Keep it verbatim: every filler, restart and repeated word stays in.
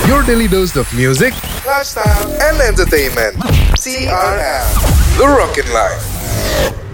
Your daily dose of music, lifestyle, and entertainment. C R L, The Rockin' Life.